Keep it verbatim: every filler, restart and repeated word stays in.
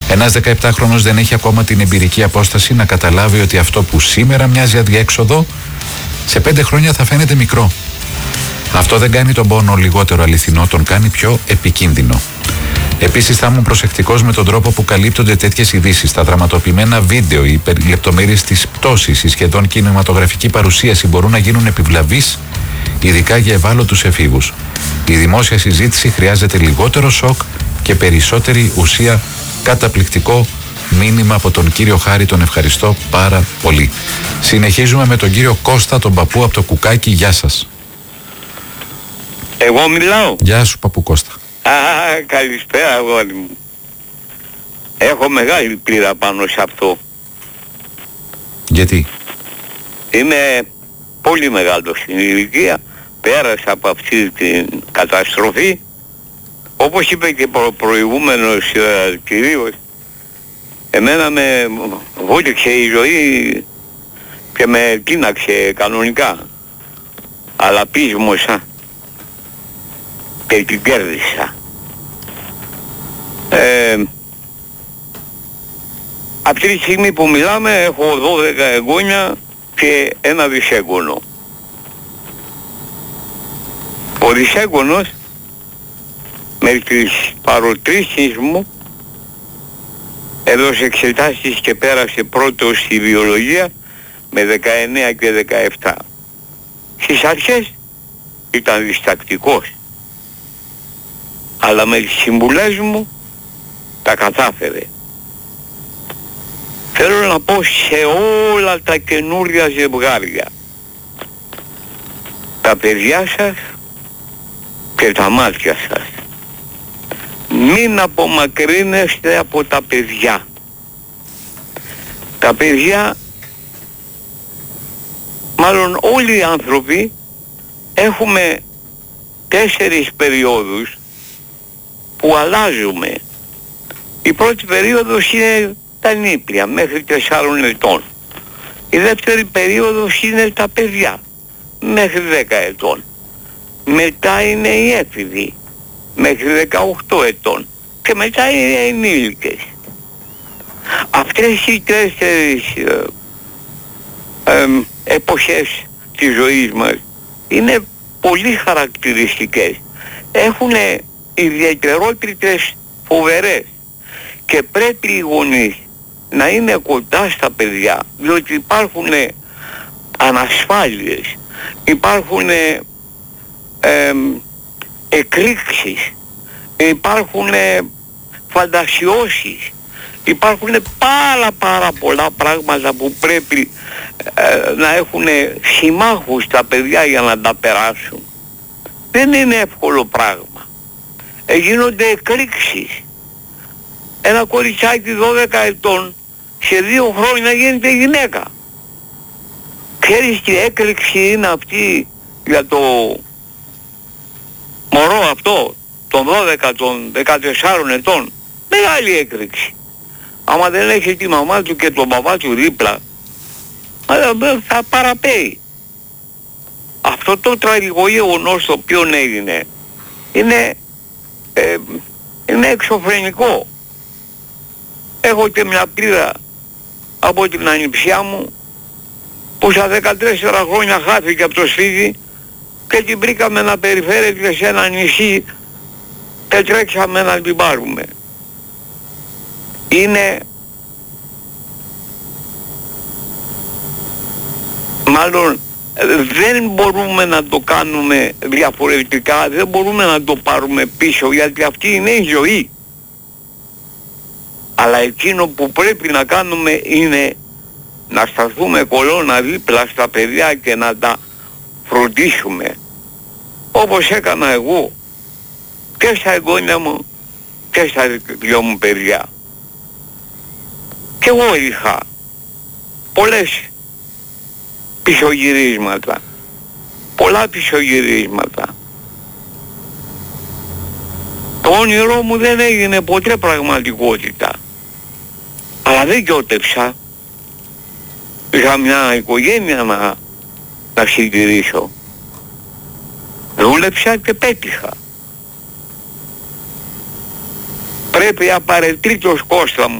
Ένας δεκαεπτάχρονος δεν έχει ακόμα την εμπειρική απόσταση να καταλάβει ότι αυτό που σήμερα μοιάζει αδιέξοδο, σε πέντε χρόνια θα φαίνεται μικρό. Αυτό δεν κάνει τον πόνο λιγότερο αληθινό, τον κάνει πιο επικίνδυνο. Επίσης, θα ήμουν προσεκτικός με τον τρόπο που καλύπτονται τέτοιες ειδήσεις. Τα δραματοποιημένα βίντεο, οι λεπτομέρειες της πτώσης, η σχεδόν κινηματογραφική παρουσίαση μπορούν να γίνουν επιβλαβείς, ειδικά για ευάλωτους εφήβους. Η δημόσια συζήτηση χρειάζεται λιγότερο σοκ και περισσότερη ουσία. Καταπληκτικό μήνυμα από τον κύριο Χάρη, τον ευχαριστώ πάρα πολύ. Συνεχίζουμε με τον κύριο Κώστα, τον παππού από το Κουκάκι. Γεια σας. Εγώ μιλάω. Γεια σου παππού Κώστα. Α, καλησπέρα αγόρι μου. Έχω μεγάλη πείρα πάνω σε αυτό. Γιατί? Είμαι πολύ μεγάλο στην ηλικία. Πέρασα από αυτή την καταστροφή. Όπως είπε και προ, προηγούμενος ε, κυρίως, εμένα με βούληξε η ζωή και με κοίναξε κανονικά. Αλλά πείσμωσα και την κέρδισα. Ε, αυτή τη στιγμή που μιλάμε έχω δώδεκα εγγόνια και ένα δισέγγονο. Ο δισέγγονος με τις παροτρήσεις μου έδωσε εξετάσεις και πέρασε πρώτο στη βιολογία με δεκαεννέα και δεκαεπτά. Στις αρχές ήταν διστακτικός, αλλά με τις συμβουλές μου τα κατάφερε. Θέλω να πω σε όλα τα καινούρια ζευγάρια, τα παιδιά σας και τα μάτια σας, μην απομακρύνεστε από τα παιδιά. Τα παιδιά, μάλλον όλοι οι άνθρωποι, έχουμε τέσσερις περιόδους που αλλάζουμε. Η πρώτη περίοδος είναι τα νήπια μέχρι τεσσάρων ετών. Η δεύτερη περίοδος είναι τα παιδιά μέχρι δέκα ετών. Μετά είναι οι έφηβοι μέχρι δεκαοκτώ ετών και μετά είναι οι ενήλικες. Αυτές οι τέσσερις ε, ε, εποχές της ζωής μας είναι πολύ χαρακτηριστικές. Έχουν ιδιαιτερότητες φοβερές και πρέπει οι γονείς να είναι κοντά στα παιδιά, διότι υπάρχουν ανασφάλειες, υπάρχουν ε, ε, εκρήξεις, υπάρχουν φαντασιώσεις, υπάρχουν πάρα πάρα πολλά πράγματα που πρέπει ε, να έχουν συμμάχους τα παιδιά για να τα περάσουν. Δεν είναι εύκολο πράγμα. Ε, γίνονται εκρήξεις. Ένα κοριτσάκι δώδεκα ετών σε δύο χρόνια γίνεται γυναίκα. Ξέρεις τι έκρηξη είναι αυτή για το μωρό αυτό των δώδεκα, των δεκατεσσάρων ετών? Μεγάλη έκρηξη. Άμα δεν έχει τη μαμά του και τον παπά του δίπλα, θα παραπέει. Αυτό το τραγικό γεγονός το οποίο έγινε είναι, ε, είναι εξωφρενικό. Έχω και μια πείρα από την ανιψιά μου που στα δεκατέσσερα χρόνια χάθηκε από το σπίτι και την βρήκαμε να περιφέρεται σε ένα νησί και τρέξαμε να την πάρουμε. Είναι μάλλον δεν μπορούμε να το κάνουμε διαφορετικά, δεν μπορούμε να το πάρουμε πίσω, γιατί αυτή είναι η ζωή. Αλλά εκείνο που πρέπει να κάνουμε είναι να σταθούμε κολόνα δίπλα στα παιδιά και να τα φροντίσουμε, όπως έκανα εγώ και στα εγγόνια μου και στα δυο μου παιδιά. Και εγώ είχα πολλές πισωγυρίσματα, πολλά πισωγυρίσματα. Το όνειρό μου δεν έγινε ποτέ πραγματικότητα, αλλά δεν γιώτευσα. Είχα μια οικογένεια να, να συντηρήσω. Δούλεψα και πέτυχα. Πρέπει απαραίτητος, Κώστα μου,